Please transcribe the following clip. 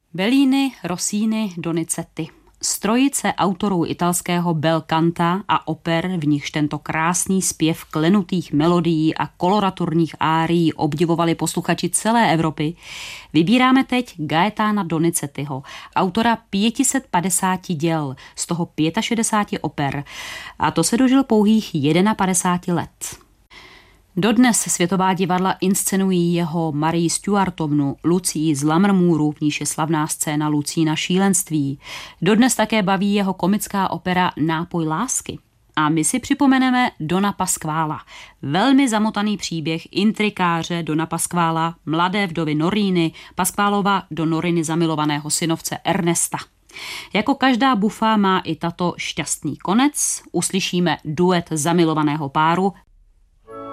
Bellini, Rossini, Donizetti. Z trojice autorů italského bel canta a oper, v nichž tento krásný zpěv klenutých melodií a koloraturních árií obdivovali posluchači celé Evropy, vybíráme teď Gaetana Donizettiho, autora 550 děl, z toho 65 oper, a to se dožil pouhých 51 let. Dodnes světová divadla inscenují jeho Marii Stuartovnu, Lucii z Lammermouru, v níž je slavná scéna Lucína šílenství. Dodnes také baví jeho komická opera Nápoj lásky. A my si připomeneme Dona Pasquala. Velmi zamotaný příběh intrikáře Dona Pasquala, mladé vdovy Noriny, Pasqualova do Noriny zamilovaného synovce Ernesta. Jako každá bufa má i tato šťastný konec. Uslyšíme duet zamilovaného páru